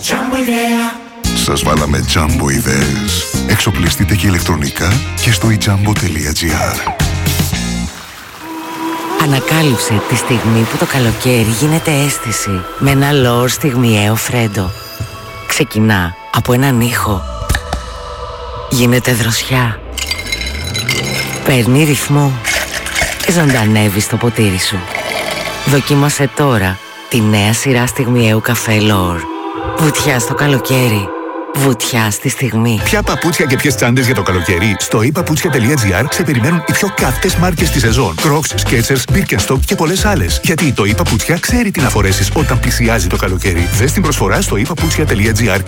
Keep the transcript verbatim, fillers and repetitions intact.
Σας βάλαμε Jumbo ιδέες. Εξοπλιστείτε και ηλεκτρονικά και στο ijambo.gr. Ανακάλυψε τη στιγμή που το καλοκαίρι γίνεται αίσθηση με ένα L'Or στιγμιαίο φρέντο. Ξεκινά από έναν ήχο. Γίνεται δροσιά. Παίρνει ρυθμό και ζωντανεύει στο ποτήρι σου. Δοκίμασε τώρα τη νέα σειρά στιγμιαίου καφέ L'Or. Βουτιά στο καλοκαίρι. Βουτιά στη στιγμή. Ποια παπούτσια και ποιες τσάντες για το καλοκαίρι? Στο e-paputsια.gr σε περιμένουν οι πιο καυτές μάρκες της σεζόν. Crocs, Skechers, Birkenstock και πολλές άλλες. Γιατί το e-paputsια ξέρει τι να φορέσεις όταν πλησιάζει το καλοκαίρι. Δες την προσφορά στο e-paputsya.gr